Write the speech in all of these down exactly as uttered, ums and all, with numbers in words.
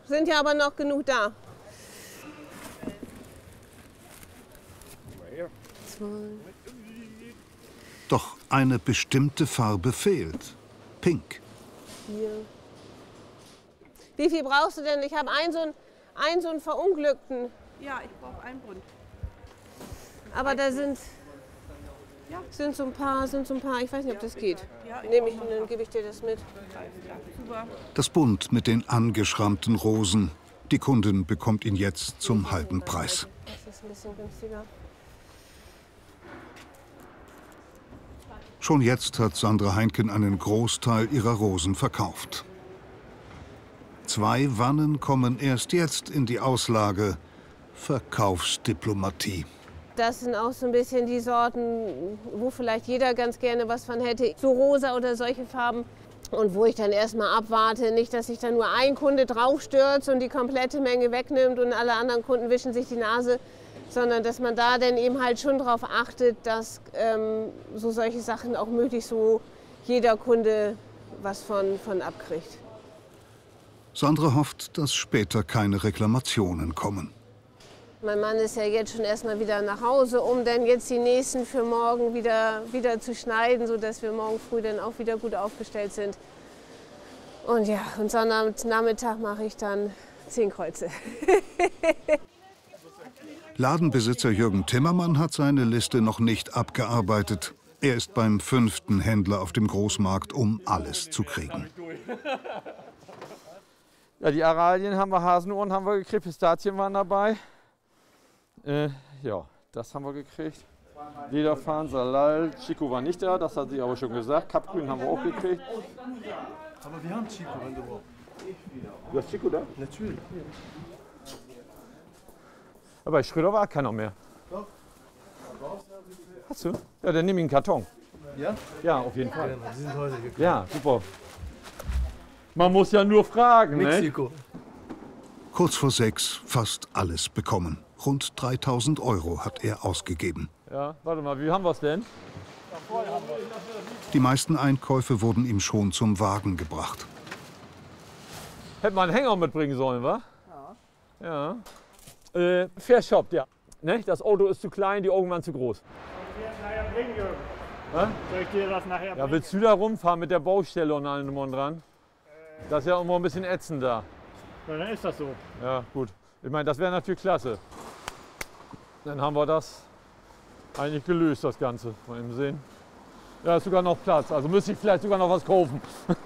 sind ja aber noch genug da. Zwei. Doch eine bestimmte Farbe fehlt. Pink. Vier. Wie viel brauchst du denn? Ich habe einen so einen, einen so einen Verunglückten. Ja, ich brauche einen Bund. Aber da sind, Ja. sind so ein paar, sind so ein paar. Ich weiß nicht, ob das geht. Ja, ich Nehme ich und dann gebe ich dir das mit. Super. Das Bund mit den angeschrammten Rosen. Die Kundin bekommt ihn jetzt zum halben Preis. Das ist ein bisschen günstiger. Schon jetzt hat Sandra Heinken einen Großteil ihrer Rosen verkauft. Zwei Wannen kommen erst jetzt in die Auslage. Verkaufsdiplomatie. Das sind auch so ein bisschen die Sorten, wo vielleicht jeder ganz gerne was von hätte. So rosa oder solche Farben. Und wo ich dann erstmal abwarte, nicht, dass sich da nur ein Kunde draufstürzt und die komplette Menge wegnimmt und alle anderen Kunden wischen sich die Nase, sondern dass man da dann eben halt schon darauf achtet, dass ähm, so solche Sachen auch möglichst so jeder Kunde was von, von abkriegt. Sandra hofft, dass später keine Reklamationen kommen. Mein Mann ist ja jetzt schon erstmal wieder nach Hause, um dann jetzt die nächsten für morgen wieder, wieder zu schneiden, sodass wir morgen früh dann auch wieder gut aufgestellt sind. Und ja, und Sonntagnachmittag mache ich dann zehn Kreuze. Ladenbesitzer Jürgen Timmermann hat seine Liste noch nicht abgearbeitet. Er ist beim fünften Händler auf dem Großmarkt, um alles zu kriegen. Ja, die Aralien haben wir, Hasenohren haben wir gekriegt, Pistazien waren dabei. Äh, ja, das haben wir gekriegt. Lederfahren, Salal, Chico war nicht da, das hat sie aber schon gesagt. Kapgrün haben wir auch gekriegt. Aber wir haben Chico, wenn du brauchst. Du hast Chico da? Natürlich. Aber bei Schröder war keiner mehr. Doch. Hast du? Ja, dann nimm ich einen Karton. Ja? Ja, auf jeden Fall. Die sind heute gekommen. Ja, super. Man muss ja nur fragen, ne? Mexiko. Kurz vor sechs fast alles bekommen. Rund dreitausend Euro hat er ausgegeben. Ja, warte mal, wie haben wir es denn? Die meisten Einkäufe wurden ihm schon zum Wagen gebracht. Hätte man einen Hänger mitbringen sollen, wa? Ja. Ja. Äh, verschoppt, ja. Ne? Das Auto ist zu klein, die Augen waren zu groß. Soll ich dir das nachher bringen? Ja, willst du da rumfahren mit der Baustelle und allem drum und dran? Das ist ja immer ein bisschen ätzend da. Ja, dann ist das so. Ja, gut. Ich meine, das wäre natürlich klasse. Dann haben wir das eigentlich gelöst, das Ganze. Mal eben sehen. Ja, ist sogar noch Platz. Also müsste ich vielleicht sogar noch was kaufen.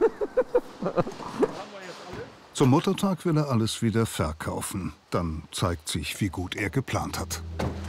Zum Muttertag will er alles wieder verkaufen. Dann zeigt sich, wie gut er geplant hat.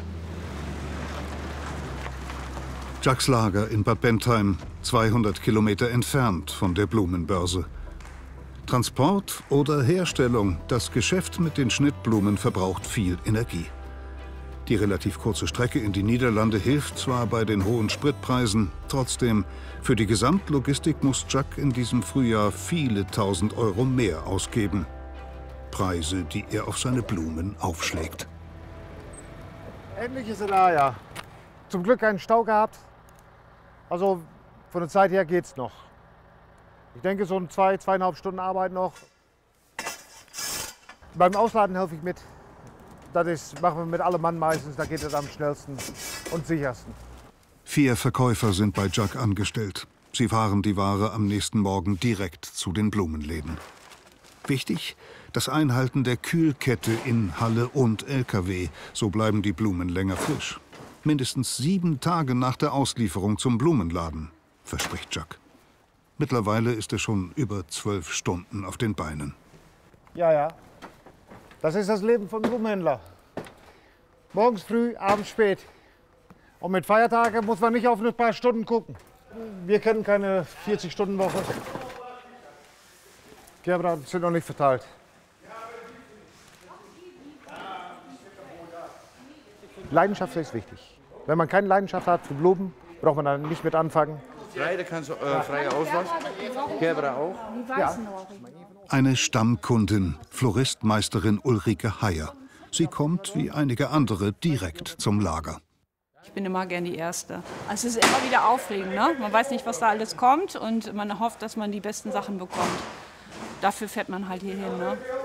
Jacks Lager in Bad Bentheim, zweihundert Kilometer entfernt von der Blumenbörse. Transport oder Herstellung, das Geschäft mit den Schnittblumen verbraucht viel Energie. Die relativ kurze Strecke in die Niederlande hilft zwar bei den hohen Spritpreisen, trotzdem, für die Gesamtlogistik muss Jack in diesem Frühjahr viele tausend Euro mehr ausgeben. Preise, die er auf seine Blumen aufschlägt. Endlich ist er da, ja. Zum Glück keinen Stau gehabt. Also von der Zeit her geht's noch. Ich denke, so ein zwei, zweieinhalb Stunden Arbeit noch. Beim Ausladen helfe ich mit. Das ist, machen wir mit allem Mann meistens, da geht es am schnellsten und sichersten. Vier Verkäufer sind bei Jack angestellt. Sie fahren die Ware am nächsten Morgen direkt zu den Blumenläden. Wichtig, das Einhalten der Kühlkette in Halle und L K W. So bleiben die Blumen länger frisch. Mindestens sieben Tage nach der Auslieferung zum Blumenladen, verspricht Jack. Mittlerweile ist er schon über zwölf Stunden auf den Beinen. Ja, ja. Das ist das Leben von Blumenhändler. Morgens früh, abends spät. Und mit Feiertagen muss man nicht auf ein paar Stunden gucken. Wir kennen keine vierzig-Stunden-Woche. Gerbera sind noch nicht verteilt. Leidenschaft ist wichtig. Wenn man keine Leidenschaft hat für Blumen, braucht man dann nicht mit anfangen. Freitag kannst du äh, freie Auswahl. Gerbera auch. Ja. Eine Stammkundin, Floristmeisterin Ulrike Heyer. Sie kommt, wie einige andere, direkt zum Lager. Ich bin immer gern die Erste. Also es ist immer wieder aufregend, ne? Man weiß nicht, was da alles kommt und man hofft, dass man die besten Sachen bekommt. Dafür fährt man halt hier hin, ne?